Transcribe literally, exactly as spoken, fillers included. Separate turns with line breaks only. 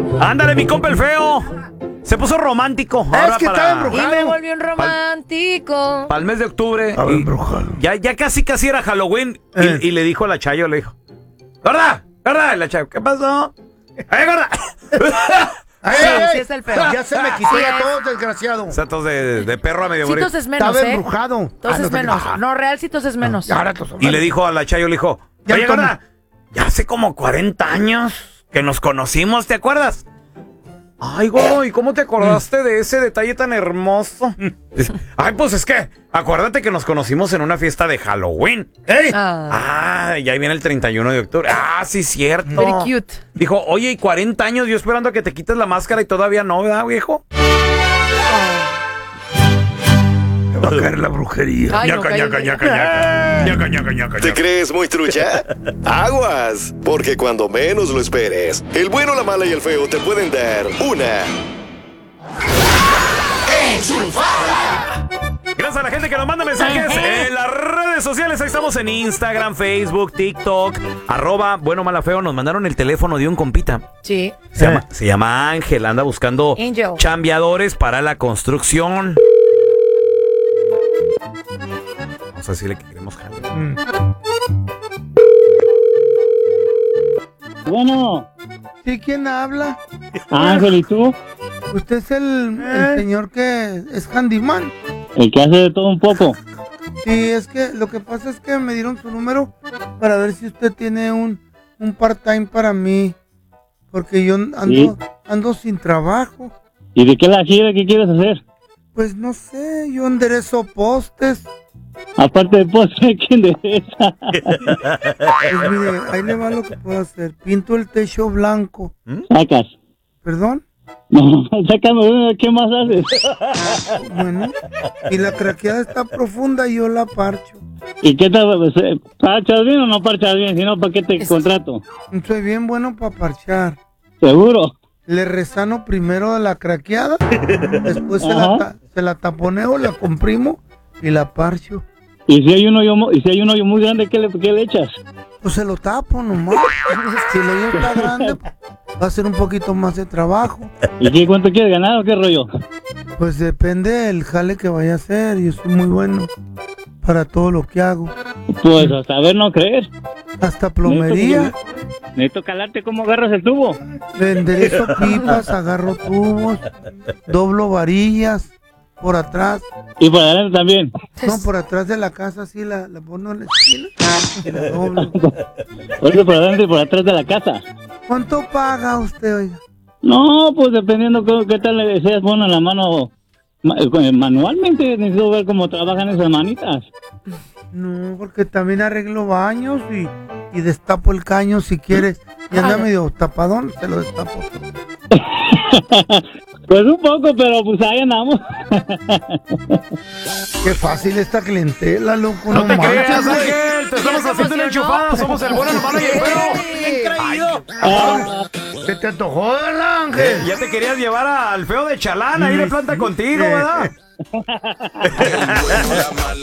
Ándale, mi compa el feo. Se puso romántico.
Es que estaba embrujado.
Y me volvió un romántico.
Para el mes de octubre.
Estaba embrujado.
Ya, ya casi casi era Halloween.
Eh.
Y, y le dijo a la Chayo, le dijo, ¿gorda? ¿Gorda? Y la Chayo, ¿qué pasó? ¡Ay, gorda!
Ay,
Sí,
ay,
sí es el feo.
Ya se me quitó
Sí
ya
es.
todo, desgraciado.
O sea, tos de, de perro a medio
Sí,
morir.
tos es menos,
Estaba
¿eh?
embrujado.
Tos
Ah, no
es
te-
menos.
ah.
No, real sí tos es menos.
Ya, ahora tos-
Y le dijo a la Chayo, le dijo,
Ya
oye,
tomo.
gorda, ya hace como cuarenta años que nos conocimos, ¿te acuerdas? Ay, gordo, ¿y cómo te acordaste de ese detalle tan hermoso? Dice, ay, pues es que, acuérdate que nos conocimos en una fiesta de Halloween.
¡Ey!
Ah,
Ah, y ahí viene el treinta y uno de octubre. Ah, sí, cierto.
very cute.
Dijo, oye, y cuarenta años yo esperando a que te quites la máscara y todavía no, ¿verdad, viejo?
Me va a caer la brujería.
Ay, no,
Ñaca,
cállate.
ñaca, ñaca, ñaca. Ñaca, ñaca, ñaca,
¿Te
ñaca.
crees muy trucha? Aguas, porque cuando menos lo esperes, el bueno, la mala y el feo te pueden dar una
Gracias a la gente que nos manda mensajes en las redes sociales. Ahí estamos en Instagram, Facebook, TikTok, arroba bueno, mala, feo. Nos mandaron el teléfono de un compita.
Sí.
Se,
Eh.
llama, se llama Ángel, anda buscando
Angel.
chambeadores para la construcción. Vamos a decirle que queremos jale.
Mm.
Bueno,
¿Sí? ¿Quién habla?
Ángel, ¿y tú?
Usted es el, el señor que es handyman.
El que hace de todo un poco.
Sí, es que lo que pasa es que me dieron su número para ver si usted tiene un, un part-time para mí. Porque yo ando,
Sí.
ando sin trabajo.
¿Y de qué la quiere? ¿Qué quieres hacer?
Pues no sé, yo enderezo postes.
Aparte de postre, ¿quién de esa?
Pues mire, ahí le va lo que puedo hacer. Pinto el techo blanco.
Sacas.
¿Perdón?
No, sácame, ¿qué más haces?
Bueno, y la craqueada está profunda y yo la parcho.
¿Y qué tal? ¿Parchas bien o no parchas bien? Si no, ¿para qué te contrato?
Soy bien bueno para parchar.
¿Seguro?
Le resano primero de la craqueada, después se la,
Ajá.
ta- se la taponeo, la comprimo y la parcho.
¿Y si hay un hoyo, mo- y si hay un hoyo muy grande, ¿qué le, qué le echas?
Pues se lo tapo nomás. Si el hoyo está grande, pues, va a ser un poquito más de trabajo.
¿Y qué, cuánto quieres ganar o qué rollo?
Pues depende del jale que vaya a hacer. Yo soy muy bueno para todo lo que hago.
Pues hasta ver, ¿no crees?
Hasta plomería.
Necesito, necesito calarte cómo agarras el tubo.
Le enderezo pipas, agarro tubos, doblo varillas por atrás.
Y por adelante también.
No, por atrás de la casa, así la, la pongo en la esquina y la doblo.
Oye, por adelante y por atrás de la casa.
¿Cuánto paga usted, oiga?
No, pues dependiendo qué, qué tal le seas bueno en la mano. ma- eh, Manualmente necesito ver cómo trabajan esas manitas.
No, porque también arreglo baños y, y destapo el caño si quieres. Y anda medio tapadón, se lo destapo.
Pues un poco, pero pues ahí andamos.
Qué fácil esta clientela, loco.
No te
manches.
creas, Ángel. Te estamos haciendo una enchufada. Somos el bueno, el malo y el feo.
Ah,
¿Se te antojó, verdad, Ángel?
Ya te querías llevar al feo de Chalán ahí de planta contigo, ¿verdad?